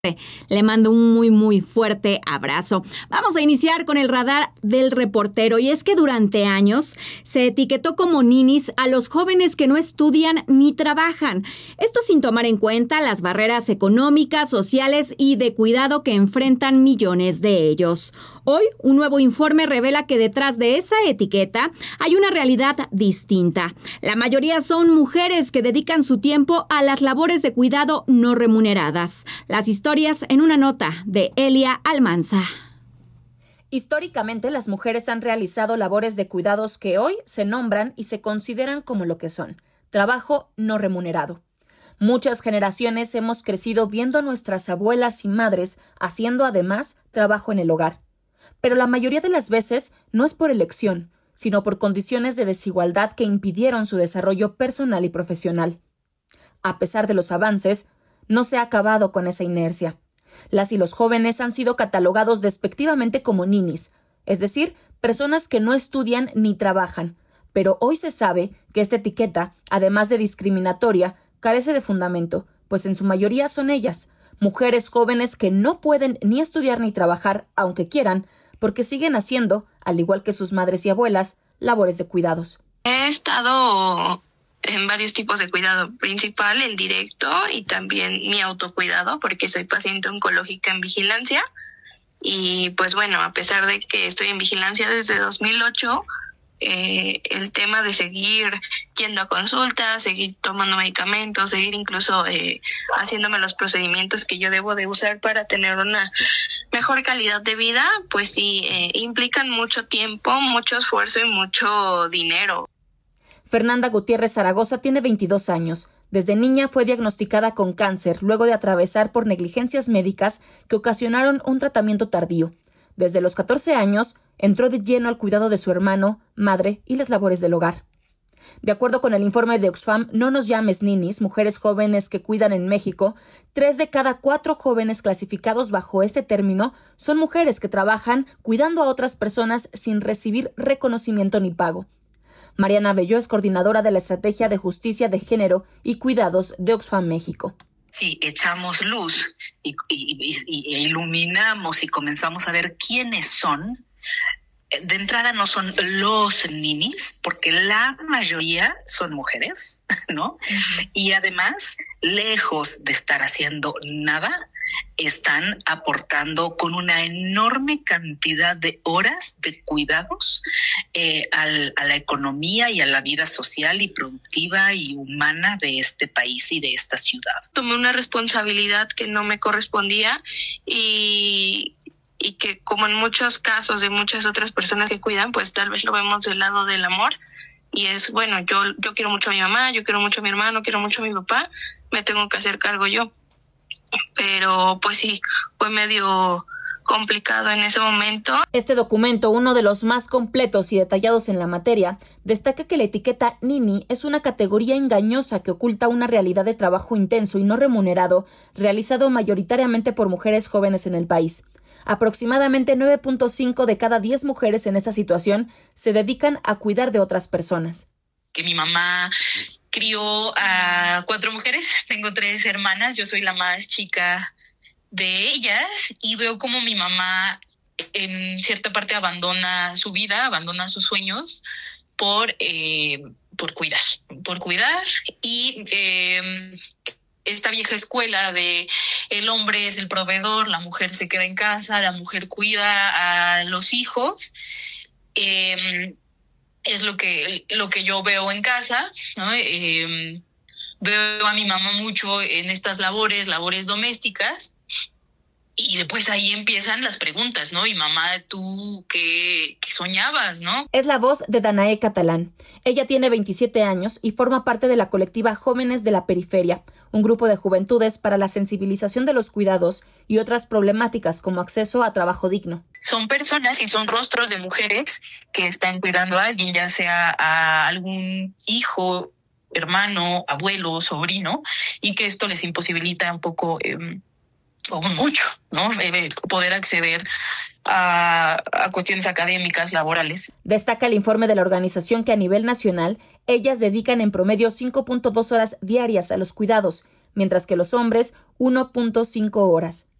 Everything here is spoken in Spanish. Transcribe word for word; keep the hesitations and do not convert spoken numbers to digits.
Le mando un muy muy fuerte abrazo. Vamos a iniciar con el radar del reportero, y es que durante años se etiquetó como ninis a los jóvenes que no estudian ni trabajan. Esto sin tomar en cuenta las barreras económicas, sociales y de cuidado que enfrentan millones de ellos. Hoy, un nuevo informe revela que detrás de esa etiqueta hay una realidad distinta. La mayoría son mujeres que dedican su tiempo a las labores de cuidado no remuneradas. Las historias en una nota de Elia Almanza. Históricamente, las mujeres han realizado labores de cuidados que hoy se nombran y se consideran como lo que son: trabajo no remunerado. Muchas generaciones hemos crecido viendo a nuestras abuelas y madres haciendo además trabajo en el hogar. Pero la mayoría de las veces no es por elección, sino por condiciones de desigualdad que impidieron su desarrollo personal y profesional. A pesar de los avances, no se ha acabado con esa inercia. Las y los jóvenes han sido catalogados despectivamente como ninis, es decir, personas que no estudian ni trabajan. Pero hoy se sabe que esta etiqueta, además de discriminatoria, carece de fundamento, pues en su mayoría son ellas, mujeres jóvenes que no pueden ni estudiar ni trabajar, aunque quieran, porque siguen haciendo, al igual que sus madres y abuelas, labores de cuidados. He estado en varios tipos de cuidado, principal, el directo, y también mi autocuidado, porque soy paciente oncológica en vigilancia. Y pues bueno, a pesar de que estoy en vigilancia desde dos mil ocho, eh, el tema de seguir yendo a consultas, seguir tomando medicamentos, seguir incluso eh, haciéndome los procedimientos que yo debo de usar para tener una mejor calidad de vida, pues sí, eh, implican mucho tiempo, mucho esfuerzo y mucho dinero. Fernanda Gutiérrez Zaragoza tiene veintidós años. Desde niña fue diagnosticada con cáncer luego de atravesar por negligencias médicas que ocasionaron un tratamiento tardío. Desde los catorce años, entró de lleno al cuidado de su hermano, madre y las labores del hogar. De acuerdo con el informe de Oxfam No nos llames ninis, mujeres jóvenes que cuidan en México, tres de cada cuatro jóvenes clasificados bajo este término son mujeres que trabajan cuidando a otras personas sin recibir reconocimiento ni pago. Mariana Belló es coordinadora de la Estrategia de Justicia de Género y Cuidados de Oxfam México. Si echamos luz y, y, y, y iluminamos y comenzamos a ver quiénes son, de entrada no son los ninis, porque la mayoría son mujeres, ¿no? Uh-huh. Y además, lejos de estar haciendo nada, están aportando con una enorme cantidad de horas de cuidados eh, al, a la economía y a la vida social y productiva y humana de este país y de esta ciudad. Tomé una responsabilidad que no me correspondía y... y que, como en muchos casos de muchas otras personas que cuidan, pues tal vez lo vemos del lado del amor, y es, bueno, yo yo quiero mucho a mi mamá, yo quiero mucho a mi hermano, quiero mucho a mi papá, me tengo que hacer cargo yo. Pero pues sí, fue medio complicado en ese momento. Este documento, uno de los más completos y detallados en la materia, destaca que la etiqueta Nini es una categoría engañosa que oculta una realidad de trabajo intenso y no remunerado, realizado mayoritariamente por mujeres jóvenes en el país. Aproximadamente nueve punto cinco de cada diez mujeres en esta situación se dedican a cuidar de otras personas. Que mi mamá crió a cuatro mujeres, tengo tres hermanas, yo soy la más chica de ellas, y veo como mi mamá en cierta parte abandona su vida, abandona sus sueños por, eh, por cuidar, por cuidar y eh, esta vieja escuela de el hombre es el proveedor, la mujer se queda en casa, la mujer cuida a los hijos, eh, es lo que lo que yo veo en casa, ¿no? Eh, veo a mi mamá mucho en estas labores, labores domésticas, y después ahí empiezan las preguntas, ¿no? Y mamá, ¿tú qué, qué soñabas, no? Es la voz de Danae Catalán. Ella tiene veintisiete años y forma parte de la colectiva Jóvenes de la Periferia, un grupo de juventudes para la sensibilización de los cuidados y otras problemáticas como acceso a trabajo digno. Son personas y son rostros de mujeres que están cuidando a alguien, ya sea a algún hijo, hermano, abuelo, sobrino, y que esto les imposibilita un poco... Eh, o mucho, ¿no? Eh, poder acceder a, a cuestiones académicas, laborales. Destaca el informe de la organización que a nivel nacional ellas dedican en promedio cinco punto dos horas diarias a los cuidados, mientras que los hombres uno punto cinco horas.